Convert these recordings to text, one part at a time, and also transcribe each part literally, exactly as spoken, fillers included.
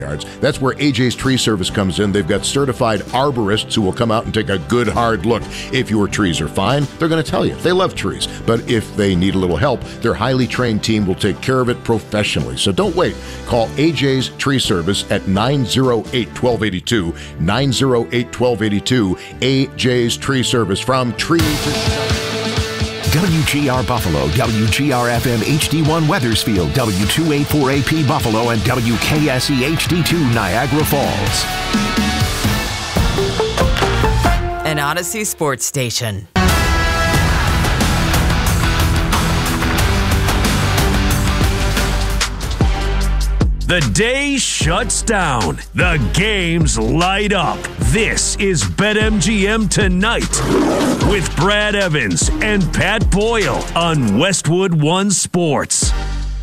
yards. That's where A J's Tree Service comes in. They've got certified arborists who will come out and take a good hard look. If your trees are fine, they're going to tell you. They love trees. But if they need a little help, their highly trained team will take care of it professionally. So don't wait. Call A J's Tree Service at nine oh eight, one two eight two, nine oh eight, one two eight two. A J's Tree Service, from tree to... W G R Buffalo, W G R F M H D one Weathersfield, W two eighty-four A P Buffalo, and W K S E H D two Niagara Falls. An Odyssey Sports Station. The day shuts down. The games light up. This is BetMGM Tonight with Brad Evans and Pat Boyle on Westwood One Sports.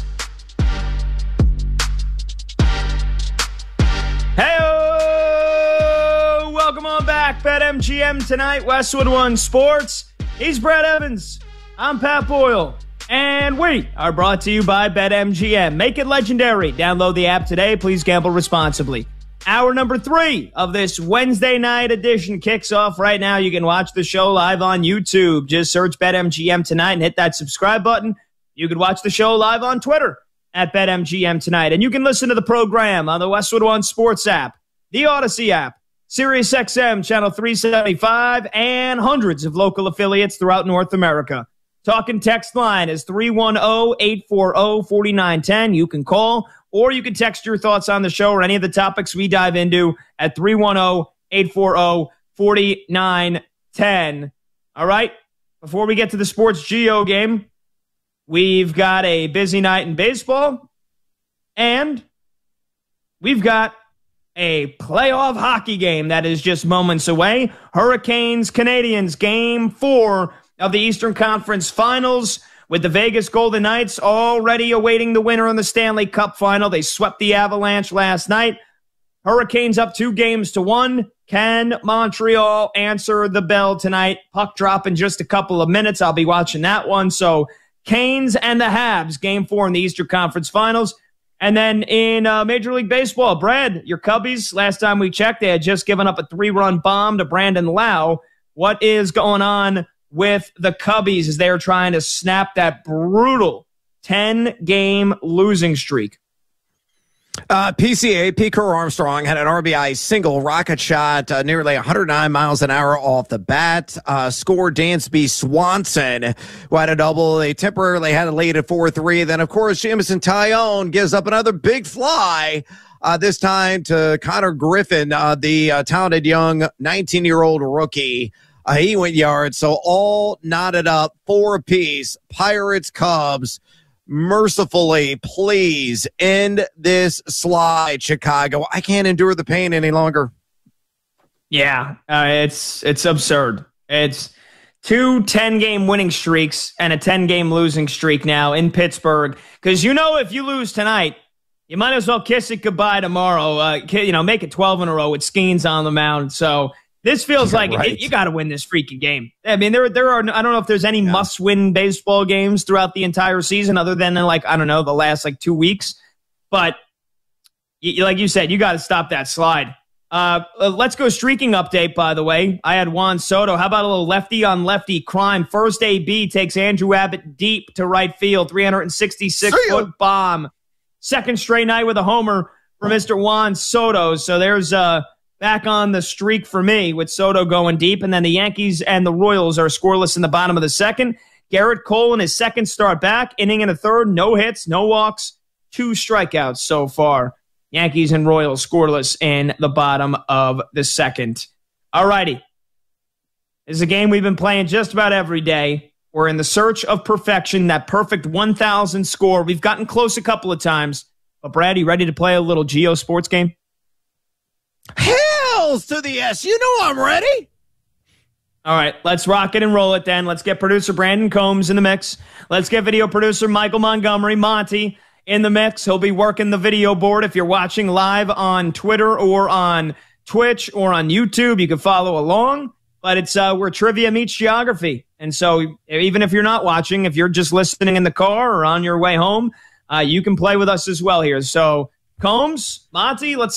Hey-o! Welcome on back. BetMGM Tonight, Westwood One Sports. He's Brad Evans. I'm Pat Boyle. And we are brought to you by BetMGM. Make it legendary. Download the app today. Please gamble responsibly. Hour number three of this Wednesday night edition kicks off right now. You can watch the show live on YouTube. Just search BetMGM Tonight and hit that subscribe button. You can watch the show live on Twitter at BetMGM Tonight. And you can listen to the program on the Westwood One Sports app, the Odyssey app, SiriusXM Channel three seventy-five, and hundreds of local affiliates throughout North America. Talking text line is three one zero, eight four zero, four nine one zero. You can call or you can text your thoughts on the show or any of the topics we dive into at three one zero, eight four zero, four nine one zero. All right, before we get to the Sports Geo game, we've got a busy night in baseball, and we've got a playoff hockey game that is just moments away. Hurricanes, Canadians, game four of the Eastern Conference Finals, with the Vegas Golden Knights already awaiting the winner in the Stanley Cup Final. They swept the Avalanche last night. Hurricanes up two games to one. Can Montreal answer the bell tonight? Puck drop in just a couple of minutes. I'll be watching that one. So Canes and the Habs, game four in the Eastern Conference Finals. And then in uh, Major League Baseball, Brad, your Cubbies, last time we checked, they had just given up a three-run bomb to Brandon Lau. What is going on with the Cubbies as they're trying to snap that brutal ten-game losing streak? Uh, P C A, Pete Crow Armstrong, had an R B I single, rocket shot, uh, nearly one hundred nine miles an hour off the bat. Uh, scored Dansby Swanson, who had a double. They temporarily had a lead at four three. Then, of course, Jameson Taillon gives up another big fly, uh, this time to Connor Griffin, uh, the uh, talented young nineteen-year-old rookie. Uh, he went yard, so all knotted up, four apiece. Pirates, Cubs, mercifully, please end this slide, Chicago. I can't endure the pain any longer. Yeah, uh, it's it's absurd. It's two ten-game winning streaks and a ten-game losing streak now in Pittsburgh. Because you know if you lose tonight, you might as well kiss it goodbye tomorrow. Uh, you know, make it twelve in a row with Skeens on the mound. So this feels You're like right. it, you got to win this freaking game. I mean, there there are I don't know if there's any yeah. must-win baseball games throughout the entire season other than in like I don't know the last like two weeks. But you, like you said, you got to stop that slide. Uh, let's go streaking update. By the way, I had Juan Soto. How about a little lefty on lefty crime? First A B takes Andrew Abbott deep to right field, three hundred sixty-six foot bomb. Second straight night with a homer for Mister Juan Soto. So there's uh. back on the streak for me with Soto going deep. And then the Yankees and the Royals are scoreless in the bottom of the second. Garrett Cole in his second start back, inning and a third, no hits, no walks, two strikeouts so far. Yankees and Royals scoreless in the bottom of the second. All righty. This is a game we've been playing just about every day. We're in the search of perfection, that perfect one thousand score. We've gotten close a couple of times. But Brad, you ready to play a little Geo sports game? Hells to the yes. You know I'm ready. All right, let's rock it and roll it then. Let's get producer Brandon Combs in the mix. Let's get video producer Michael Montgomery, Monty, in the mix. He'll be working the video board. If you're watching live on Twitter or on Twitch or on YouTube, you can follow along. But it's uh, where trivia meets geography. And so even if you're not watching, if you're just listening in the car or on your way home, uh, you can play with us as well here. So Combs, Monty, let's